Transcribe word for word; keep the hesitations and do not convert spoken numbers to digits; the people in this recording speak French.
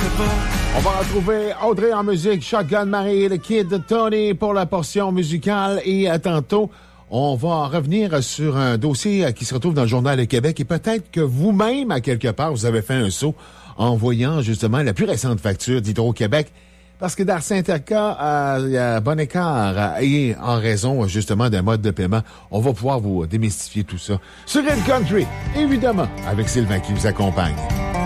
On va retrouver Audrey en musique, Shotgun Marie et le Kid de Tony pour la portion musicale. Et à tantôt, on va revenir sur un dossier qui se retrouve dans le Journal de Québec. Et peut-être que vous-même, à quelque part, vous avez fait un saut en voyant justement la plus récente facture d'Hydro-Québec. Parce que dans certains cas, il y a bon écart et en raison justement d'un mode de paiement, on va pouvoir vous démystifier tout ça. Sur Red Country, évidemment, avec Sylvain qui vous accompagne.